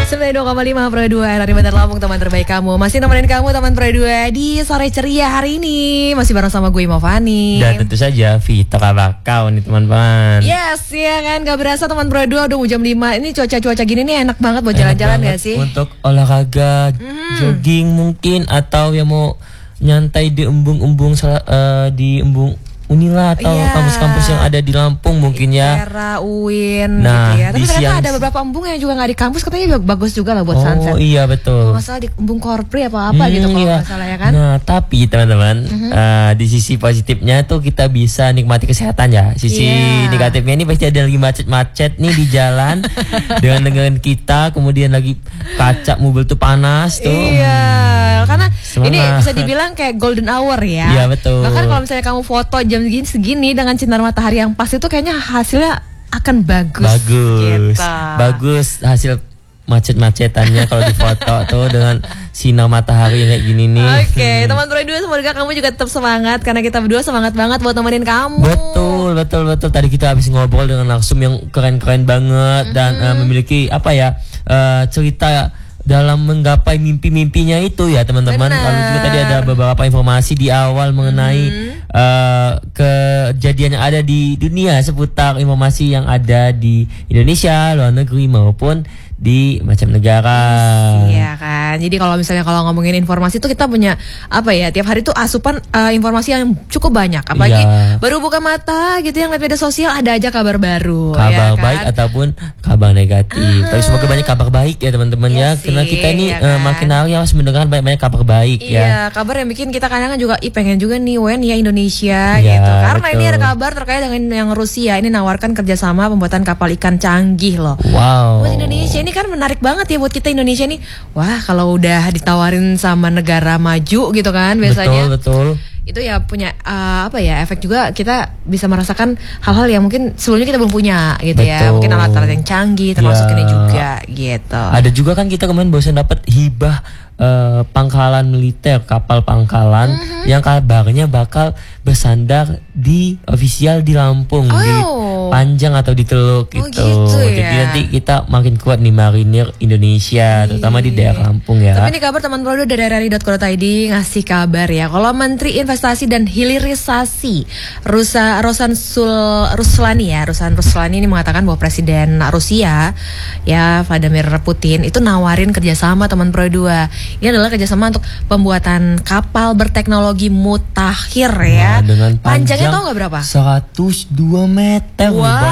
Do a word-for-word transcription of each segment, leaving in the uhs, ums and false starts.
sembilan puluh dua koma lima Pro dua R R I Bandar Lampung, teman terbaik kamu. Masih nemenin kamu teman Pro dua di sore ceria hari ini. Masih bareng sama gue Movani. Dan tentu saja Vita Kabakau nih teman-teman. Yes, ya kan, gak berasa teman Pro dua udah mau jam lima. Ini cuaca-cuaca gini nih enak banget buat jalan-jalan gak sih? Untuk olahraga, mm. jogging mungkin, atau yang mau nyantai di embung-embung uh, di embung Unila atau yeah. kampus-kampus yang ada di Lampung mungkin ya. Era U I N nah, gitu ya. Tapi ternyata siang... ada beberapa embung yang juga gak di kampus, katanya bagus juga lah buat oh, sunset. Oh iya betul. Kalau masalah di embung Korpri apa apa hmm, gitu kalau iya. masalah ya kan. Nah tapi teman-teman mm-hmm. uh, di sisi positifnya tuh kita bisa nikmati kesehatan ya. Sisi yeah. negatifnya ini pasti ada lagi macet-macet nih di jalan dengan dengan kita, kemudian lagi kaca mobil tuh panas tuh. Iya. Hmm. Karena Semangat. Ini bisa dibilang kayak golden hour ya. Iya betul. Bahkan kalau misalnya kamu foto jam segini segini dengan sinar matahari yang pas itu kayaknya hasilnya akan bagus. Bagus. Gitu. Bagus hasil macet-macetannya kalau di foto tuh dengan sinar matahari kayak gini nih. Oke, okay, teman Pro dua semoga kamu juga tetap semangat karena kita berdua semangat banget buat nemenin kamu. Betul, betul, betul. Tadi kita habis ngobrol dengan narsum yang keren-keren banget mm-hmm. dan uh, memiliki apa ya uh, cerita dalam menggapai mimpi-mimpinya itu ya teman-teman. Lalu juga tadi ada beberapa informasi di awal mengenai hmm. uh, kejadian yang ada di dunia seputar informasi yang ada di Indonesia, luar negeri maupun di macam negara. Iya kan. Jadi kalau misalnya kalau ngomongin informasi itu kita punya apa ya? Tiap hari tuh asupan uh, informasi yang cukup banyak. Apalagi iya. baru buka mata gitu yang lihat media sosial ada aja kabar baru. Kabar ya kan? baik ataupun kabar negatif. Uh-huh. Tapi semoga banyak kabar baik ya teman-teman ya. Sih, karena kita ini ya kan? uh, makin hari harus mendengar banyak-banyak kabar baik iya, ya. Iya, kabar yang bikin kita kadang-kadang juga ih pengen juga nih W N ya Indonesia ya, gitu. Karena betul. ini ada kabar terkait dengan yang Rusia ini nawarkan kerjasama pembuatan kapal ikan canggih loh. Wow. Buat Indonesia ini kan menarik banget ya buat kita Indonesia nih. Wah, kalau udah ditawarin sama negara maju gitu kan biasanya. Betul, betul. Itu ya punya uh, apa ya efek juga, kita bisa merasakan hal-hal yang mungkin sebelumnya kita belum punya gitu. Betul. Ya mungkin alat-alat yang canggih termasuk ya. Ini juga gitu. Ada juga kan kita kemarin barusan dapat hibah uh, pangkalan militer, kapal pangkalan mm-hmm. yang kabarnya bakal bersandar di ofisial di Lampung oh. di Panjang atau di Teluk gitu. Oh, gitu ya? Jadi nanti kita makin kuat nih marinir Indonesia, terutama di daerah Lampung ya. Tapi ini kabar teman Pro dua dari R R I dot co dot I D ngasih kabar ya, kalau Menteri Investasi dan Hilirisasi Rusa Rosan Sul Ruslani ya, Rosan Ruslani ini mengatakan bahwa Presiden Rusia ya Vladimir Putin itu nawarin kerjasama teman Pro dua. Ini adalah kerjasama untuk pembuatan kapal berteknologi mutakhir ya. Nah, dengan panjangnya tau nggak berapa? seratus dua meter.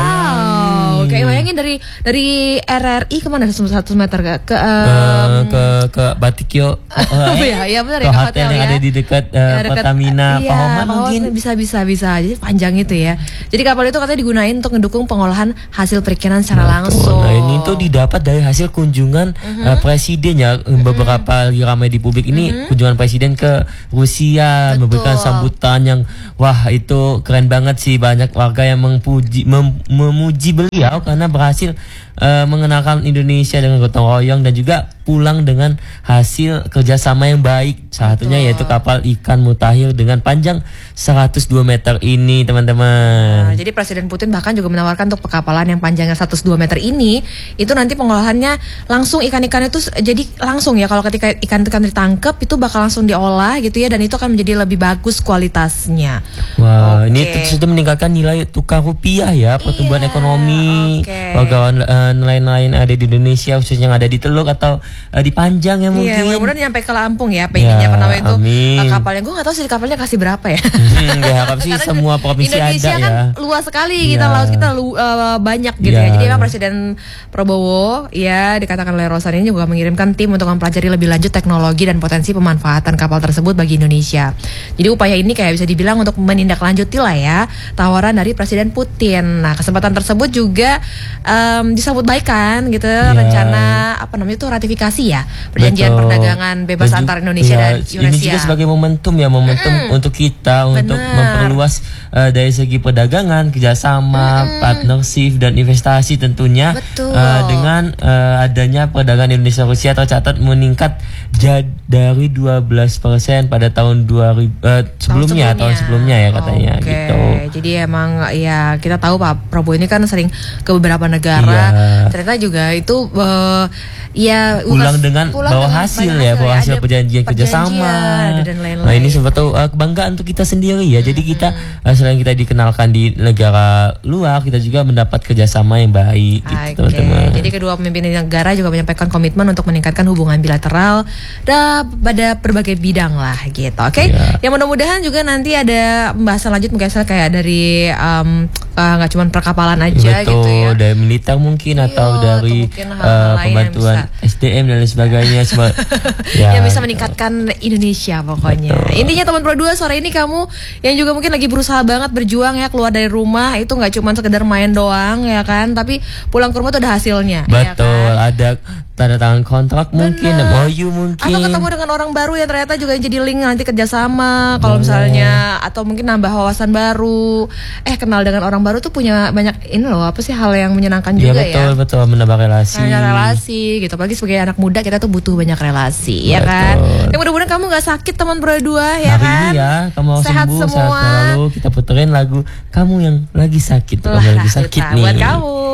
Wow, kayak bayangin dari dari R R I kemana seratus meter ke ke, um, uh, ke ke Batikyo. Uh, ya, ya benar ya. Ke hotel yang ya. ada di dekat uh, Pertamina iya, Pahoman mungkin. Bisa bisa bisa. Jadi panjang itu ya. Jadi kapal itu katanya digunain untuk mendukung pengolahan hasil perikanan secara nah, langsung. Nah ini tuh didapat dari hasil kunjungan uh-huh. uh, presiden ya. Uh-huh. Beberapa lagi ramai di publik ini uh-huh. kunjungan presiden ke Rusia. Betul. Memberikan sambutan yang wah itu keren banget sih. Banyak warga yang mempuji Mem, memuji beliau karena berhasil uh, mengenalkan Indonesia dengan gotong royong dan juga pulang dengan hasil kerjasama yang baik. Salah satunya yaitu kapal ikan mutakhir dengan panjang seratus dua meter ini teman-teman. Nah, jadi Presiden Putin bahkan juga menawarkan untuk pekapalan yang panjangnya seratus dua meter ini itu nanti pengolahannya langsung ikan-ikan itu jadi langsung ya, kalau ketika ikan-ikan ditangkap itu bakal langsung diolah gitu ya, dan itu akan menjadi lebih bagus kualitasnya. Wah, wow, okay. ini tentu saja meningkatkan nilai tukar rupiah ya, pertumbuhan iya, ekonomi, okay. warga uh, nelayan-nelayan ada di Indonesia khususnya yang ada di Teluk atau uh, di Panjang ya mungkin. Iya, mudah-mudahan nyampe ke Lampung ya, pengennya ya, pertama itu uh, kapalnya. Gue nggak tahu sih kapalnya kasih berapa ya. Hmm, ya harap sih semua provinsi Indonesia ada kan ya. Luas sekali, kita ya. laut kita lu, uh, banyak gitu ya. ya. Jadi memang Presiden Prabowo ya dikatakan oleh Rosan ini juga mengirimkan tim untuk mempelajari lebih lanjut teknologi dan potensi pemanfaatan kapal tersebut bagi Indonesia. Jadi upaya ini kayak bisa dibilang untuk menindaklanjuti lah ya tawaran dari Presiden Putin. Nah, kesempatan tersebut juga um, disambut baik kan gitu ya. Rencana apa namanya itu ratifikasi ya perjanjian Betul. perdagangan bebas Betul. antara Indonesia ya, dan Rusia. Ini juga sebagai momentum ya, momentum mm. untuk kita Bener. untuk memperluas uh, dari segi perdagangan, kerjasama, mm. partnership dan investasi tentunya. Uh, dengan uh, adanya perdagangan Indonesia Rusia tercatat meningkat jad dari dua belas persen pada tahun dua ribu uh, sebelumnya, tahun sebelumnya tahun sebelumnya ya katanya okay. gitu. Jadi emang ya kita tahu Pak Prabowo ini kan sering ke beberapa negara. Iya. Ternyata juga itu uh, ya pulang dengan bawa hasil ya, bawa hasil perjanjian kerjasama. Dan lain-lain. Nah ini suatu uh, kebanggaan untuk kita sendiri ya. Jadi kita uh, selain kita dikenalkan di negara luar, kita juga mendapat kerjasama yang baik. Gitu, okay. teman-teman. Jadi kedua pemimpin negara juga menyampaikan komitmen untuk meningkatkan hubungan bilateral dan pada berbagai bidang lah gitu. Oke. Okay? Yeah. Yang mudah-mudahan juga nanti ada pembahasan lanjut mungkin kayak dari um, nggak uh, cuma perkapalan aja. Betul, gitu ya. Dari militer mungkin iya, atau dari atau uh, pembantuan S D M dan lain sebagainya. Cuma, ya, yang bisa meningkatkan Indonesia pokoknya. Betul. Intinya teman Pro dua sore ini kamu yang juga mungkin lagi berusaha banget berjuang ya keluar dari rumah itu nggak cuma sekedar main doang ya kan, tapi pulang ke rumah tuh ada hasilnya. Betul, ya kan? Ada tanda tangan kontrak mungkin, M O U mungkin. Atau ketemu dengan orang baru yang ternyata juga jadi link nanti kerjasama. Kalau misalnya atau mungkin nambah wawasan baru. Eh kenal dengan orang baru tuh punya banyak ini loh apa sih hal yang menyenangkan juga ya. Betul ya. betul menambah relasi. Menambah relasi gitu. Apalagi sebagai anak muda kita tuh butuh banyak relasi, betul. Ya kan. Ya mudah-mudahan kamu nggak sakit teman berdua ya hari kan. Ini ya kamu sehat sembuh, semua. Sehat selalu. Kita puterin lagu kamu yang lagi sakit, kamu lagi sakit nah, nih. Buat kamu.